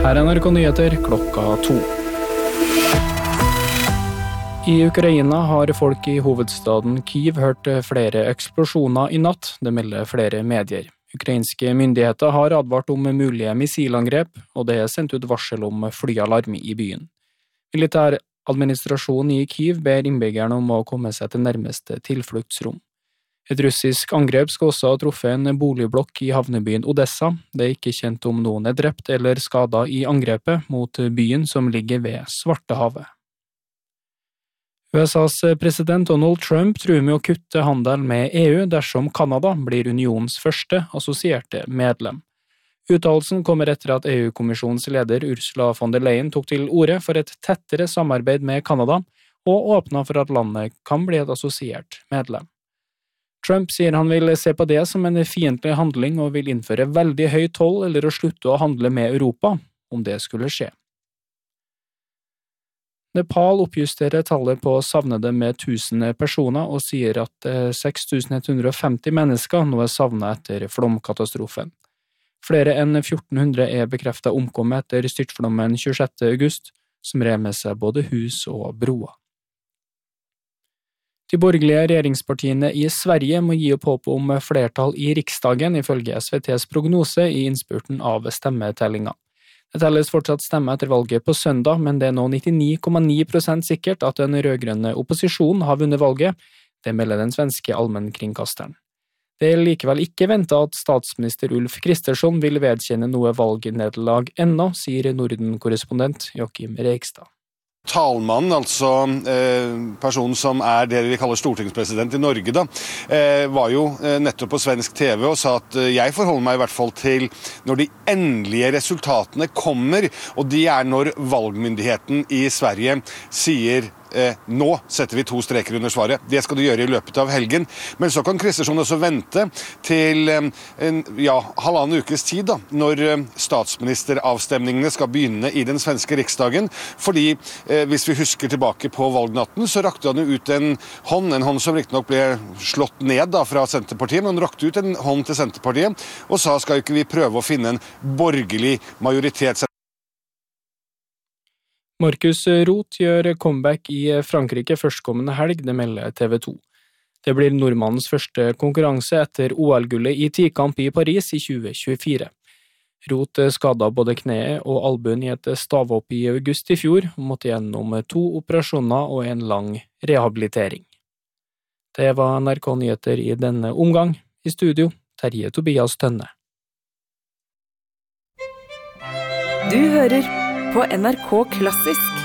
Her er NRK Nyheter klokka 2. I Ukraina har folk i hovedstaden Kyiv hørt flere eksplosjoner i natt, det melder flere medier. Ukrainske myndigheter har advart om mulige missilangrep, og det er sendt ut varsel om flyalarm i byen. Militæradministrasjonen i Kyiv ber innbyggerne om å komme seg til nærmeste tilfluktsrom. Et russisk angrep skal også ha truffet en boligblokk i havnebyen Odessa. Det er ikke kjent om noen er drept eller skadet i angrepet mot byen som ligger ved Svartehavet. USAs president Donald Trump truer med å kutte handel med EU dersom Kanada blir unionens første assosierte medlem. Uttalelsen kommer etter at EU-kommisjonens leder Ursula von der Leyen tok til orde for et tettere samarbeid med Kanada og åpnet for at landet kan bli et assosiert medlem. Trump sier han vil se på det som en fiendtlig handling og vil innføre veldig høy toll eller å slutte å handle med Europa, om det skulle skje. Nepal oppjusterer tallet på savnede med 1000 personer og sier at 6150 mennesker nå er savnet etter flomkatastrofen. Flere enn 1400 er bekreftet omkommet etter styrtflommen 26. august, som rev med seg både hus og broer. De borgerlige regjeringspartiene i Sverige må gi opp håp om flertall i Riksdagen ifølge SVTs prognose i innspurten av stemmetellinga. Det telles fortsatt stemme etter valget på søndag, men det er nå 99,9% sikkert at den rødgrønne opposisjonen har vunnet valget, det melder den svenske allmennkringkasteren. Det er likevel ikke ventet at statsminister Ulf Kristersson vil vedkjenne noe valgnederlag ennå, sier Norden-korrespondent Joachim Rekstad. Talmannen, altså personen som er det vi kaller stortingspresident i Norge, var jo nettopp på svensk TV og sa at jeg forholder meg i hvert fall til når de endelige resultatene kommer, og de er når valgmyndigheten i Sverige sier nå setter vi 2 streker under svaret. Det skal du gjøre i løpet av helgen. Men så kan Kristersson også vente til halvannen ukes tid da, når statsministeravstemningene skal begynne i den svenske riksdagen. Fordi hvis vi husker tilbake på valgnatten, så rakte han jo ut en hånd som riktignok ble slått ned da, fra Senterpartiet, men han rakte ut en hånd til Senterpartiet og sa skal ikke vi prøve å finne en borgerlig majoritet. Markus Roth gjør comeback i Frankrike førstkommende helg, det melder TV 2. Det blir nordmannens første konkurranse etter OL-gullet i tikamp i Paris i 2024. Roth skadet både kneet og albuen i et stavhopp i august i fjor, og måtte gjennom 2 operasjoner og en lang rehabilitering. Det var NRK Nyheter i denne omgang. I studio, Terje Tobias Tønne. Du hører på NRK Klassisk.